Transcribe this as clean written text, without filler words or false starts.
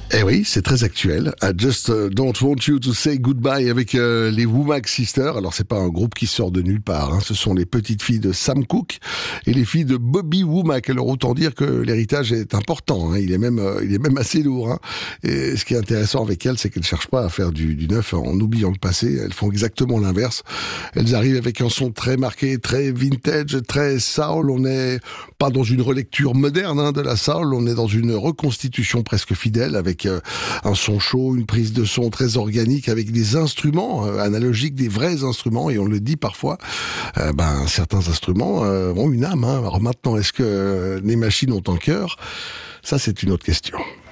Eh oui, c'est très actuel. I just don't want you to say goodbye avec les Womack Sisters. Alors c'est pas un groupe qui sort de nulle part, hein. Ce sont les petites filles de Sam Cooke et les filles de Bobby Womack. Alors autant dire que l'héritage est important, hein. Il est même assez lourd, hein. Et ce qui est intéressant avec elles, c'est qu'elles cherchent pas à faire du neuf en oubliant le passé. Elles font exactement l'inverse. Elles arrivent avec un son très marqué, très vintage, très soul. On n'est pas dans une relecture moderne, hein, de la soul. On est dans une reconstitution presque fidèle avec un son chaud, une prise de son très organique avec des instruments analogiques, des vrais instruments, et on le dit parfois, certains instruments ont une âme, hein. Alors maintenant, est-ce que les machines ont un cœur? Ça, c'est une autre question.